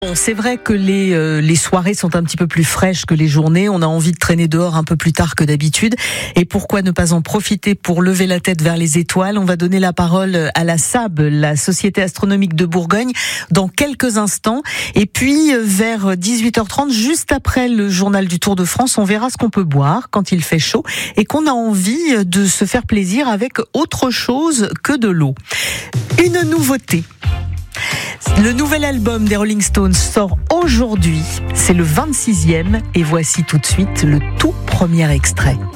Bon, c'est vrai que les soirées sont un petit peu plus fraîches que les journées. On a envie de traîner dehors un peu plus tard que d'habitude. Et pourquoi ne pas en profiter pour lever la tête vers les étoiles? On va donner la parole à la SAB, la Société Astronomique de Bourgogne, dans quelques instants. Et puis, vers 18h30, juste après le journal du Tour de France, on verra ce qu'on peut boire quand il fait chaud et qu'on a envie de se faire plaisir avec autre chose que de l'eau. Une nouveauté. Le nouvel album des Rolling Stones sort aujourd'hui, c'est le 26e et voici tout de suite le tout premier extrait.